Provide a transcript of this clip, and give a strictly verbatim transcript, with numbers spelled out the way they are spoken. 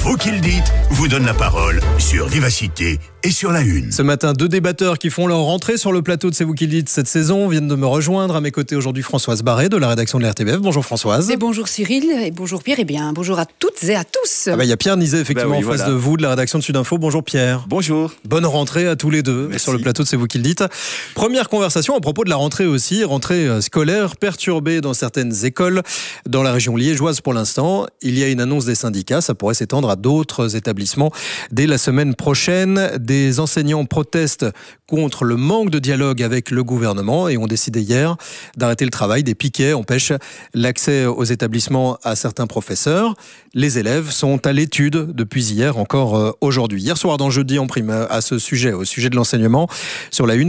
Vous qui le dites vous donne la parole sur Vivacité et sur La Une. Ce matin, deux débatteurs qui font leur rentrée sur le plateau de C'est vous qui le dites cette saison viennent de me rejoindre. À mes côtés aujourd'hui, Françoise Barré de la rédaction de la R T B F. Bonjour Françoise. Et bonjour Cyril, et bonjour Pierre, et bien bonjour à toutes et à tous. Ah bah, il y a Pierre Nizet effectivement bah oui, en face voilà. de vous de la rédaction de Sudinfo. Bonjour Pierre. Bonjour. Bonne rentrée à tous les deux. Merci. Sur le plateau de C'est vous qui le dites. Première conversation à propos de la rentrée aussi, rentrée scolaire perturbée dans certaines écoles dans la région liégeoise pour l'instant. Il y a une annonce des syndicats, ça pourrait s'étendre à d'autres établissements dès la semaine prochaine. Des enseignants protestent contre le manque de dialogue avec le gouvernement et ont décidé hier d'arrêter le travail. Des piquets empêchent l'accès aux établissements à certains professeurs. Les élèves sont à l'étude depuis hier, encore aujourd'hui. Hier soir dans Jeudi en prime à ce sujet, au sujet de l'enseignement, sur La Une.